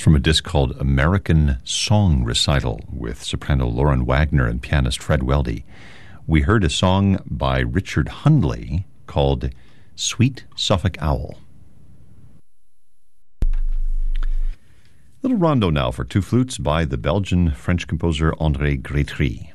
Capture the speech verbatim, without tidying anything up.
from a disc called American Song Recital with soprano Lauren Wagner and pianist Fred Weldy. We heard a song by Richard Hundley called Sweet Suffolk Owl. Little rondo now for two flutes by the Belgian-French composer André Grétry.